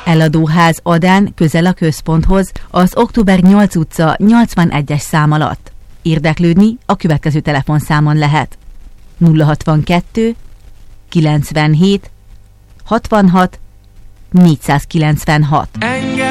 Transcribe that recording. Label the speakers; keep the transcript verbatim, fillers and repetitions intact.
Speaker 1: Eladóház Adán, közel a központhoz, az Október nyolc utca nyolcvanegyes szám alatt. Érdeklődni a következő telefonszámon lehet. nulla hatvankettő kilencvenhét hatvanhat négyszázkilencvenhat.